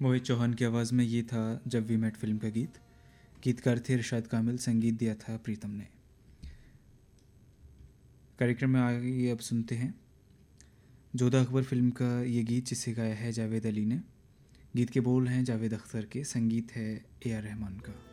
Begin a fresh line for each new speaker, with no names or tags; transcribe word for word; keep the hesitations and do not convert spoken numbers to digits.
मोहित चौहान की आवाज़ में ये था जब वी मेट फिल्म का गीत। गीतकार थे इरशाद कामिल, संगीत दिया था प्रीतम ने। कार्यक्रम में आगे अब सुनते हैं जोधा अकबर फिल्म का ये गीत, जिसे गाया है जावेद अली ने। गीत के बोल हैं जावेद अख्तर के, संगीत है ए आर रहमान का।